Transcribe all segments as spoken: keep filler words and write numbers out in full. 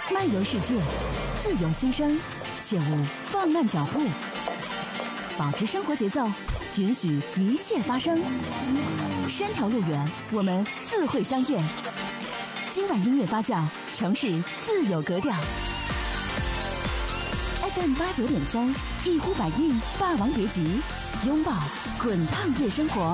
漫游世界，自由心声，切勿放慢脚步，保持生活节奏，允许一切发生。山条路远，我们自会相见。今晚音乐发酵，城市自有格调。F M 八九点三，一呼百应，霸王别姬，拥抱滚烫夜生活。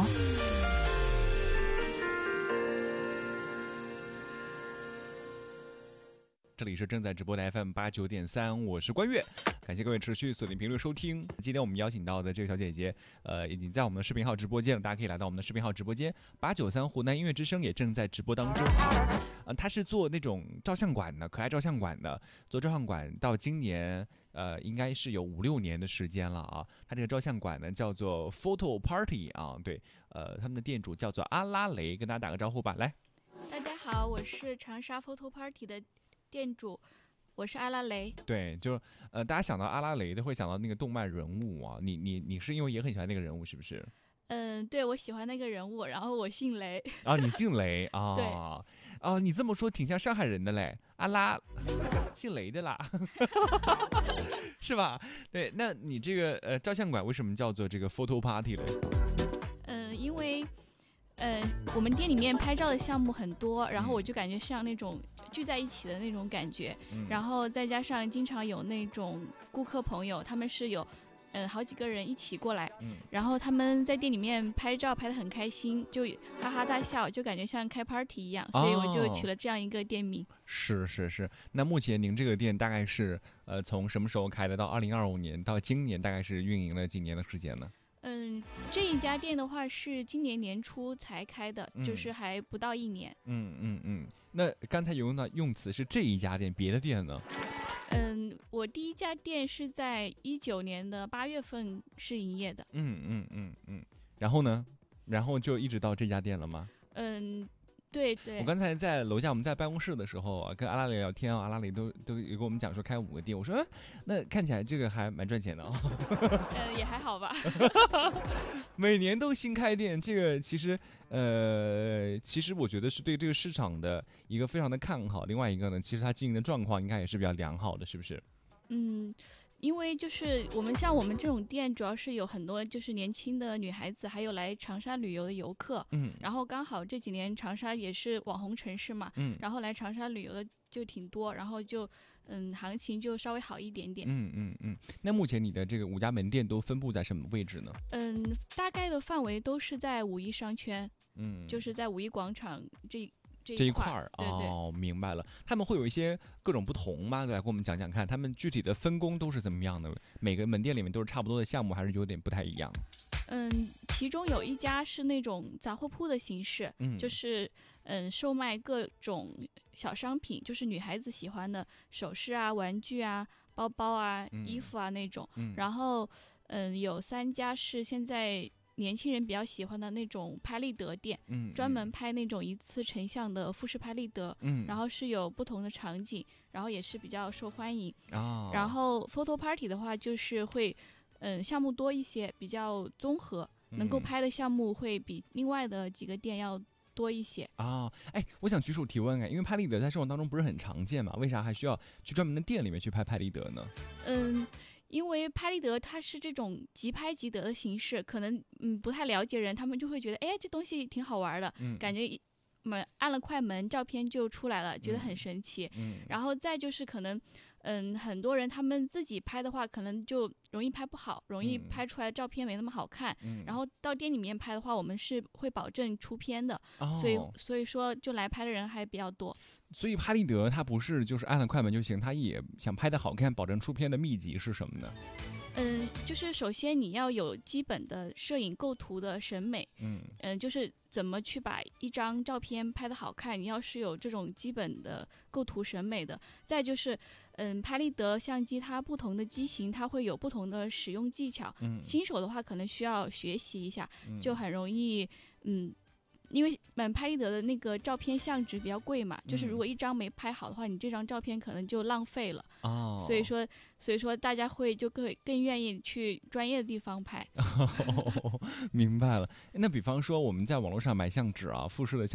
这里是正在直播的 F M 八九点三，我是关悦，感谢各位持续锁定频率收听。今天我们邀请到的这个小姐姐，呃，已经在我们的视频号直播间了，大家可以来到我们的视频号直播间。八九三湖南音乐之声也正在直播当中。呃，她是做那种照相馆的，可爱照相馆的，做照相馆到今年，呃，应该是有五六年的时间了啊。她这个照相馆呢叫做 Photo Party 啊，对，呃，他们的店主叫做阿拉蕾，跟大家打个招呼吧，来。 大家好，我是长沙 Photo Party 的店主，我是阿拉蕾。 对，就呃，大家想到阿拉蕾的会想到那个动漫人物啊，你你你是因为也很喜欢那个人物是不是？ 嗯，对，我喜欢那个人物，然后我姓雷。 啊，你姓雷啊？ 对。 啊，你这么说挺像上海人的嘞，阿拉，姓雷的啦，是吧？对，那你这个呃照相馆为什么叫做这个 photo party 嘞？ 嗯，因为。呃，我们店里面拍照的项目很多，然后我就感觉像那种聚在一起的那种感觉，嗯、然后再加上经常有那种顾客朋友，他们是有，呃，好几个人一起过来，嗯、然后他们在店里面拍照拍得很开心，就哈哈大笑，就感觉像开 party 一样，所以我就取了这样一个店名。哦、 是是是，那目前您这个店大概是呃从什么时候开的？到二零二五年到今年，大概是运营了几年的时间呢？ 嗯，这一家店的话是今年年初才开的，嗯、就是还不到一年。 嗯嗯嗯。那刚才用到用词是这一家店，别的店呢？ 嗯，我第一家店是在一九年的八月份是营业的。 嗯嗯嗯嗯。然后呢？然后就一直到这家店了吗？ 嗯。对对， 我刚才在楼下，我们在办公室的时候啊，跟阿拉蕾聊天啊，阿拉蕾都都有跟我们讲说开五个店，我说、啊、那看起来这个还蛮赚钱的啊、 哦。呃，也还好吧。 每年都新开店，这个其实呃，其实我觉得是对这个市场的一个非常的看好。另外一个呢，其实它经营的状况应该也是比较良好的，是不是？ 嗯。因为就是我们像我们这种店，主要是有很多就是年轻的女孩子，还有来长沙旅游的游客。嗯，然后刚好这几年长沙也是网红城市嘛，嗯，然后来长沙旅游的就挺多，然后就嗯行情就稍微好一点点。 嗯嗯嗯。那目前你的这个五家门店都分布在什么位置呢？ 嗯，大概的范围都是在五一商圈，嗯，就是在五一广场这。 这一块儿哦，明白了。他们会有一些各种不同吗？来跟我们讲讲看，他们具体的分工都是怎么样的？每个门店里面都是差不多的项目，还是有点不太一样？ 嗯，其中有一家是那种杂货铺的形式，嗯，就是嗯售卖各种小商品，就是女孩子喜欢的首饰啊、玩具啊、包包啊、嗯、衣服啊那种。嗯、然后嗯有三家是现在。年轻人比较喜欢的那种拍立得店，嗯，专门拍那种一次成像的富士拍立得，嗯，然后是有不同的场景，然后也是比较受欢迎。哦，然后 photo party 的话，就是会，嗯，项目多一些，比较综合，能够拍的项目会比另外的几个店要多一些。 啊、哦，哎，我想举手提问哎，因为拍立得在生活当中不是很常见嘛，为啥还需要去专门的店里面去拍拍立得呢？ 嗯。因为拍立得它是这种即拍即得的形式，可能嗯不太了解人，他们就会觉得哎这东西挺好玩的，嗯、感觉门按了快门照片就出来了，觉得很神奇。嗯，然后再就是可能嗯很多人他们自己拍的话，可能就容易拍不好，容易拍出来照片没那么好看。嗯，然后到店里面拍的话，我们是会保证出片的，哦、所以所以说就来拍的人还比较多。 所以拍立得它不是就是按了快门就行，它也想拍的好看，保证出片的秘籍是什么呢？ 嗯，就是首先你要有基本的摄影构图的审美，嗯嗯，就是怎么去把一张照片拍得好看，你要是有这种基本的构图审美的。再就是，嗯，拍立得相机它不同的机型，它会有不同的使用技巧，嗯，新手的话可能需要学习一下，就很容易，嗯。因为嗯，拍立得的那个照片相纸比较贵嘛，就是如果一张没拍好的话，你这张照片可能就浪费了。哦，所以说，所以说大家会就更更愿意去专业的地方拍。 哦，明白了。那比方说我们在网络上买相纸啊，富士的相